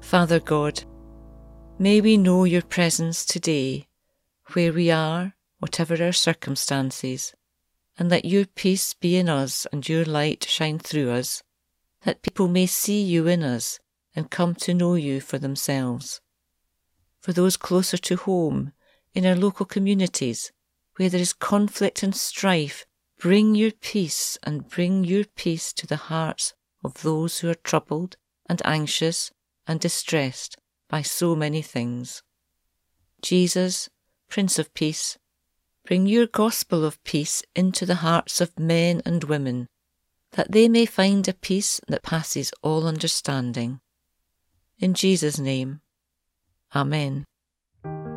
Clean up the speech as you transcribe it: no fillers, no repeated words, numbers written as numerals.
Father God, may we know your presence today, where we are, whatever our circumstances, and let your peace be in us and your light shine through us, that people may see you in us and come to know you for themselves. For those closer to home, in our local communities, where there is conflict and strife, bring your peace and bring your peace to the hearts of those who are troubled and anxious and distressed by so many things. Jesus, Prince of Peace, bring your gospel of peace into the hearts of men and women, that they may find a peace that passes all understanding. In Jesus' name, Amen.